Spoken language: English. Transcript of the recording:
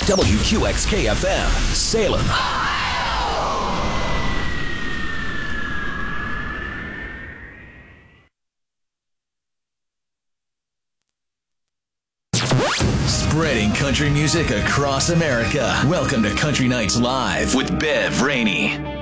WQXK-FM, Salem. Spreading country music across America. Welcome to Country Nights Live with Bev Rainey.